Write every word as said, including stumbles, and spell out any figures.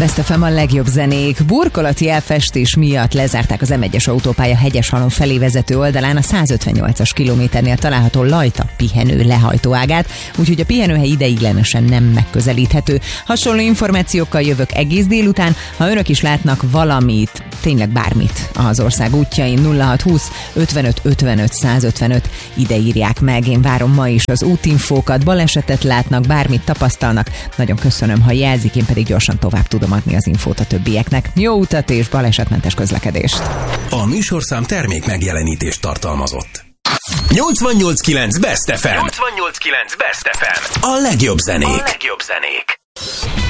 Best ef em a legjobb zenék. Burkolati elfestés miatt lezárták az em egyes autópálya Hegyeshalom felé vezető oldalán a százötvennyolcas kilométernél található Lajta pihenő lehajtóágát, úgyhogy a pihenőhely ideiglenesen nem megközelíthető. Hasonló információkkal jövök egész délután, ha önök is látnak valamit, tényleg bármit az ország útjain. Nulla hat húsz ötvenöt ötvenöt százötvenöt ide írják meg. Én várom ma is az útinfókat, balesetet látnak, bármit tapasztalnak. Nagyon köszönöm, ha jelzik, én pedig gyorsan tovább tudom adni az infót a többieknek. Jó utat és balesetmentes közlekedést! A műsorszám termék megjelenítést tartalmazott. nyolcvannyolc kilenc Best ef em. nyolcvannyolc kilenc Best ef em. A legjobb zenék. A legjobb zenék.